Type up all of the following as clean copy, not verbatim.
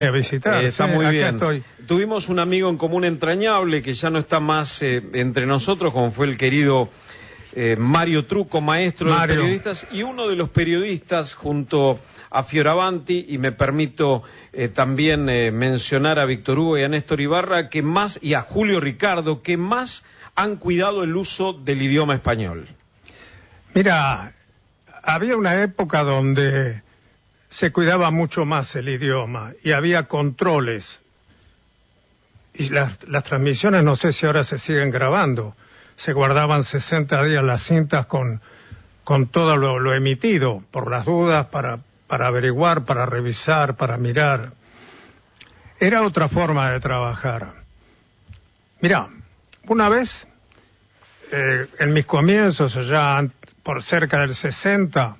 a visitar. Está muy bien. Estoy. Tuvimos un amigo en común entrañable que ya no está más entre nosotros, como fue el querido Mario Trucco, maestro de periodistas, y uno de los periodistas junto a Fioravanti, y me permito también mencionar a Víctor Hugo y a Néstor Ibarra, que más, y a Julio Ricardo, que más han cuidado el uso del idioma español. Mira, había una época donde se cuidaba mucho más el idioma y había controles. Y las transmisiones, no sé si ahora se siguen grabando, se guardaban 60 días las cintas con todo lo emitido, por las dudas, para averiguar, para revisar, para mirar. Era otra forma de trabajar. Mira, una vez, en mis comienzos, allá por cerca del 60,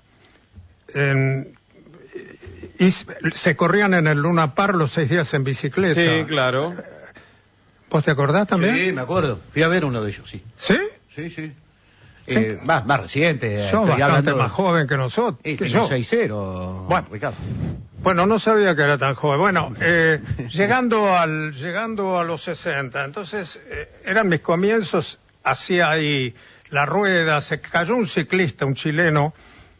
se corrían en el Luna Park los 6 días en bicicleta. Sí, claro. ¿Vos te acordás también? Sí, me acuerdo. Fui a ver uno de ellos, sí. ¿Sí? Sí, sí. Más reciente. Sos bastante más joven que nosotros. Que yo. 6-0, bueno, Ricardo. Bueno, no sabía que era tan joven. Bueno, llegando a los 60, entonces eran mis comienzos, hacía ahí la rueda, se cayó un ciclista, un chileno,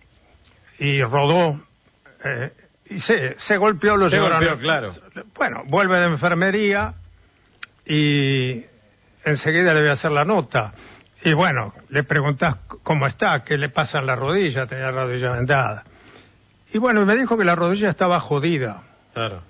y rodó, y se golpeó, lo llevaron. Claro. Bueno, vuelve de enfermería y enseguida le voy a hacer la nota. Y bueno, le preguntás cómo está, qué le pasa en la rodilla, tenía la rodilla vendada. Y bueno, me dijo que la rodilla estaba jodida. Claro.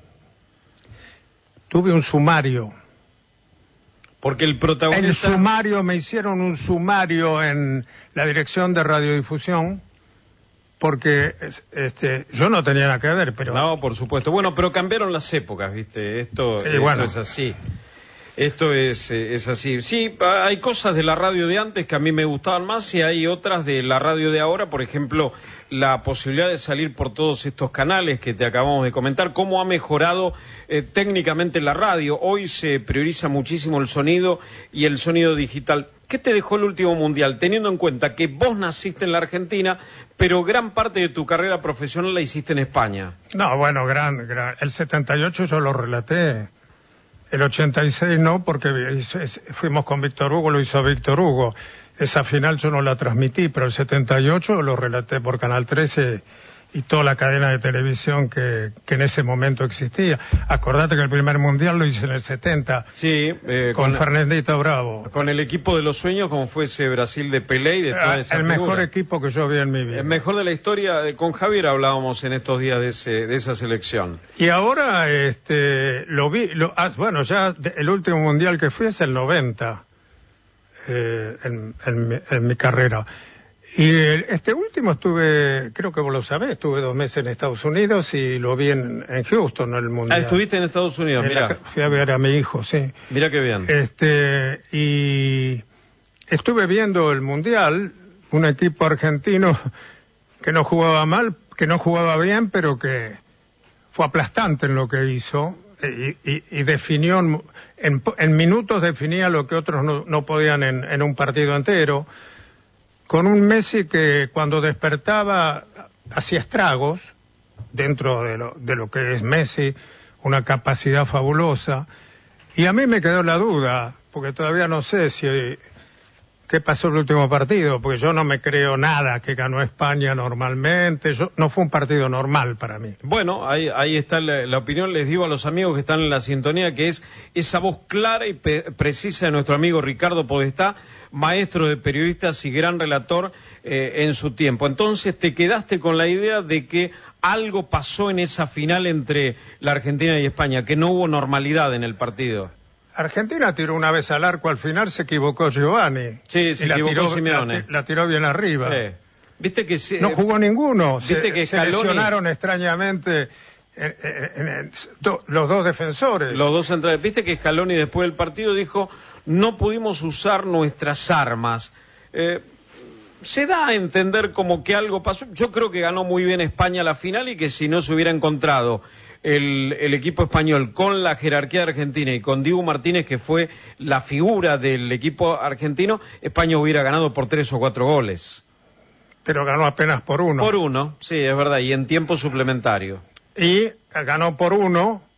Tuve un sumario. Porque el protagonista... me hicieron un sumario en la dirección de radiodifusión, porque yo no tenía nada que ver, pero... No, por supuesto. Bueno, pero cambiaron las épocas, ¿viste? Esto es así. Esto es así. Sí, hay cosas de la radio de antes que a mí me gustaban más y hay otras de la radio de ahora, por ejemplo, la posibilidad de salir por todos estos canales que te acabamos de comentar, cómo ha mejorado técnicamente la radio. Hoy se prioriza muchísimo el sonido y el sonido digital. ¿Qué te dejó el último mundial, teniendo en cuenta que vos naciste en la Argentina, pero gran parte de tu carrera profesional la hiciste en España? No, bueno, el 78 yo lo relaté. El 86 no, porque fuimos con Víctor Hugo, lo hizo Víctor Hugo. Esa final yo no la transmití, pero el 78 lo relaté por Canal 13 y toda la cadena de televisión que en ese momento existía. Acordate que el primer mundial lo hice en el 70. Sí, con Fernandito Bravo. Con el equipo de los sueños, como fue ese Brasil de Pelé y de toda esa el mejor equipo que yo vi en mi vida. El mejor de la historia. Con Javier hablábamos en estos días de esa selección. Y ahora lo vi, bueno, ya el último mundial que fui es el 90 en mi carrera. Y este último creo que vos lo sabés, estuve 2 meses en Estados Unidos y lo vi en Houston, el mundial. Ah, estuviste en Estados Unidos, mira. Fui a ver a mi hijo, sí. Mira qué bien. Y estuve viendo el mundial, un equipo argentino que no jugaba mal, que no jugaba bien, pero que fue aplastante en lo que hizo y definió, en minutos definía lo que otros no podían en un partido entero. Con un Messi que cuando despertaba hacía estragos dentro de lo que es Messi, una capacidad fabulosa. Y a mí me quedó la duda, porque todavía no sé qué pasó el último partido, porque yo no me creo nada que ganó España normalmente. No fue un partido normal para mí. Bueno, ahí está la opinión. Les digo a los amigos que están en la sintonía que es esa voz clara y precisa de nuestro amigo Ricardo Podestá, maestro de periodistas y gran relator en su tiempo. Entonces te quedaste con la idea de que algo pasó en esa final entre la Argentina y España, que no hubo normalidad en el partido. Argentina tiró una vez al arco, al final se equivocó Giovanni. Sí, se equivocó Simeone. La tiró bien arriba. ¿Viste que no jugó ninguno. ¿Viste que se lesionaron extrañamente los dos defensores. Los dos centrales. ¿Viste que Scaloni después del partido dijo, no pudimos usar nuestras armas? Se da a entender como que algo pasó. Yo creo que ganó muy bien España la final y que si no se hubiera encontrado el equipo español con la jerarquía de Argentina y con Dibu Martínez, que fue la figura del equipo argentino, España hubiera ganado por 3 o 4 goles. Pero ganó apenas por 1. Por 1, sí, es verdad, y en tiempo suplementario. Y ganó por 1